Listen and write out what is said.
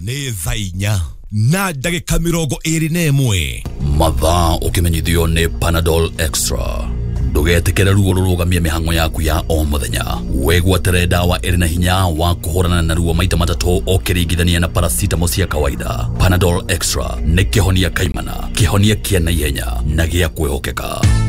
nĩ thaa 4 na ndagĩka 21 mathaa ũkĩmenyithio nĩ Panadol Extra. Ndũgeetĩkĩre ruo rũrũgamie mĩhang'o yaku ya o mũthenya. Wĩgwatĩre ndawa ĩrĩ na hinya wa kũhũrana na ruo maita matatũ ũkĩringithania na paracetamol cia kawaida. Panadol Extra nĩ kĩhonia kaimana, kĩhonia kĩa naihenya na gĩa kwĩhokeka.